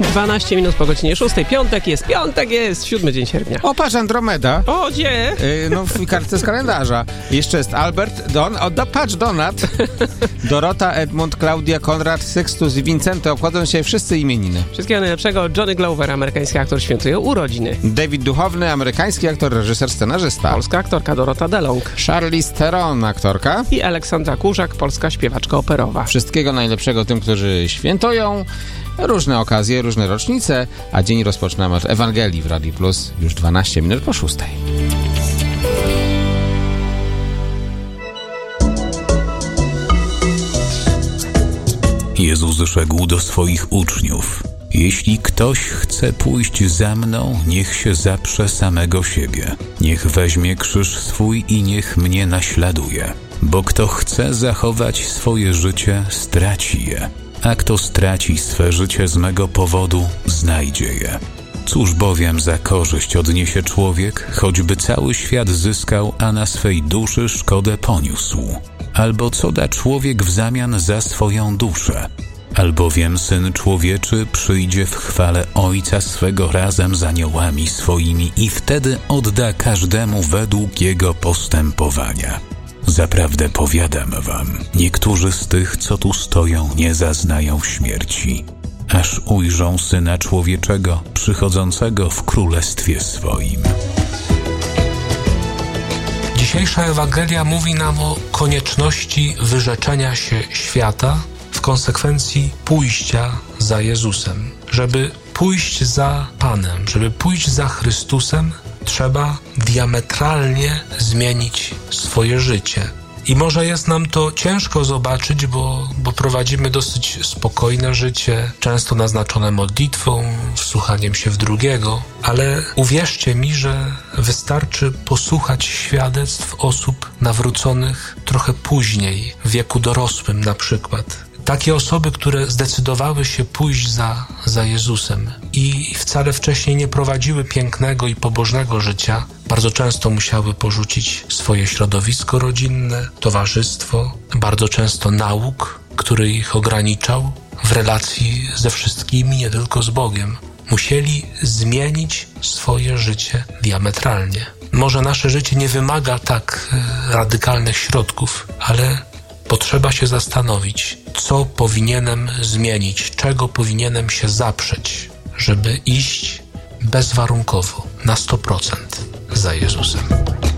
12 minut po godzinie 6. Piątek jest, 7 dzień sierpnia. O, patrz, Andromeda. O, gdzie? No, w kartce z kalendarza. Jeszcze jest Albert, patrz, Donat, Dorota, Edmund, Klaudia, Konrad, Sextus i Wincenty. Obchodzą się wszyscy imieniny. Wszystkiego najlepszego. Johnny Glover, amerykański aktor, świętuje urodziny. David Duchowny, amerykański aktor, reżyser, scenarzysta. Polska aktorka Dorota DeLong. Charlize Theron, aktorka. I Aleksandra Kurzak, polska śpiewaczka operowa. Wszystkiego najlepszego tym, którzy świętują. Różne okazje, różne rocznice, a dzień rozpoczynamy od Ewangelii w Radiu Plus już 12 minut po 6. Jezus rzekł do swoich uczniów: jeśli ktoś chce pójść za mną, niech się zaprze samego siebie. Niech weźmie krzyż swój i niech mnie naśladuje. Bo kto chce zachować swoje życie, straci je. A kto straci swe życie z mego powodu, znajdzie je. Cóż bowiem za korzyść odniesie człowiek, choćby cały świat zyskał, a na swej duszy szkodę poniósł? Albo co da człowiek w zamian za swoją duszę? Albowiem Syn Człowieczy przyjdzie w chwale Ojca swego razem z aniołami swoimi i wtedy odda każdemu według jego postępowania. Zaprawdę powiadam wam, niektórzy z tych, co tu stoją, nie zaznają śmierci, aż ujrzą Syna Człowieczego przychodzącego w królestwie swoim. Dzisiejsza Ewangelia mówi nam o konieczności wyrzeczenia się świata, w konsekwencji pójścia za Jezusem. Żeby pójść za Panem, żeby pójść za Chrystusem, trzeba diametralnie zmienić swoje życie. I może jest nam to ciężko zobaczyć, bo prowadzimy dosyć spokojne życie, często naznaczone modlitwą, wsłuchaniem się w drugiego, ale uwierzcie mi, że wystarczy posłuchać świadectw osób nawróconych trochę później, w wieku dorosłym na przykład. Takie osoby, które zdecydowały się pójść za Jezusem i wcale wcześniej nie prowadziły pięknego i pobożnego życia, bardzo często musiały porzucić swoje środowisko rodzinne, towarzystwo, bardzo często nauk, który ich ograniczał w relacji ze wszystkimi, nie tylko z Bogiem. Musieli zmienić swoje życie diametralnie. Może nasze życie nie wymaga tak radykalnych środków, ale potrzeba się zastanowić, co powinienem zmienić, czego powinienem się zaprzeć, żeby iść bezwarunkowo, na 100% za Jezusem.